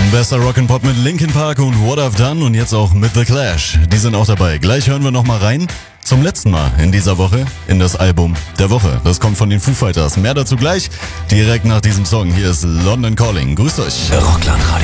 Bester Rock'n'Pop mit Linkin Park und What I've Done und jetzt auch mit The Clash. Die sind auch dabei. Gleich hören wir nochmal rein. Zum letzten Mal in dieser Woche in das Album der Woche. Das kommt von den Foo Fighters. Mehr dazu gleich direkt nach diesem Song. Hier ist London Calling. Grüßt euch. Rockland Radio.